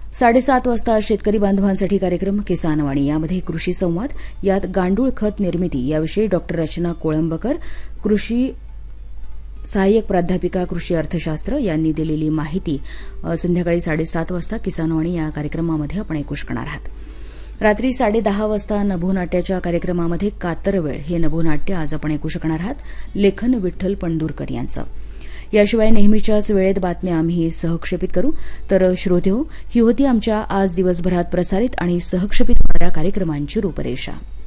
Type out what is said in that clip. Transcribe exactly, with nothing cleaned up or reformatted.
साडेसात वाजता शेतकरी बांधवांसाठी कार्यक्रम किसानवाणी, यामध्ये कृषी संवाद, यात गांडूळ खत निर्मिती याविषयी डॉक्टर रचना कोळंबकर, कृषी सहाय्यक प्राध्यापिका कृषी अर्थशास्त्र यांनी दिलेली माहिती संध्याकाळी साडेसात वाजता किसानवाणी या कार्यक्रमामध्ये आपण ऐकू शकणार आहात। रात्री साडेदहा वाजता नभोनाट्याच्या कार्यक्रमामध्ये कातरवेळ हे नभोनाट्य आज आपण ऐकू शकणार आहात, लेखन विठ्ठल पंढूरकर यांचं। याशिवाय नेहमीच्याच वेळेत बातम्या आम्ही सहक्षेपित करू। तर श्रोतेहो, ही होती आमच्या आज दिवसभरात प्रसारित आणि सहक्षेपित होणाऱ्या कार्यक्रमांची रूपरेषा।